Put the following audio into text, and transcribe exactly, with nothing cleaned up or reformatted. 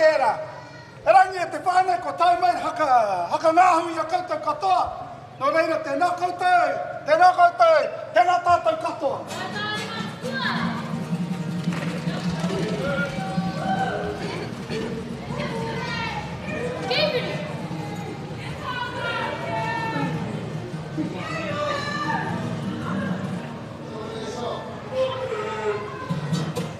era. E rangi e te whānei ko tai mai haka, haka ngāhui a koutou katoa. Nō reira, tēnā koutou, tēnā koutou.